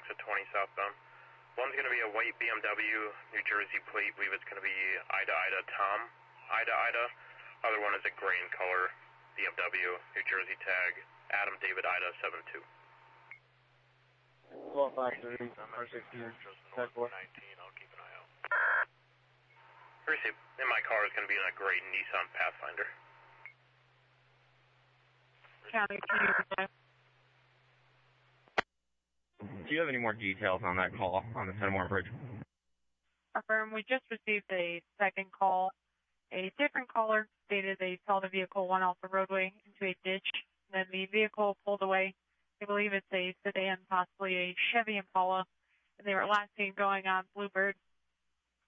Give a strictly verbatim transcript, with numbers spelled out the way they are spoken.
exit twenty southbound. One's going to be a white B M W, New Jersey plate. I believe it's going to be Ida Ida Tom, Ida Ida. Other one is a gray in color, B M W, New Jersey tag, Adam David Ida seven two. twelve five three, R sixteen, tag four. I'll keep an eye out. Receive. In my car is going to be in a gray Nissan Pathfinder. County, can you... Do you have any more details on that call on the Fenimore Bridge? Affirm, we just received a second call. A different caller stated they saw the vehicle went off the roadway into a ditch, and then the vehicle pulled away. They believe it's a sedan, possibly a Chevy Impala, and they were last seen going on Bluebird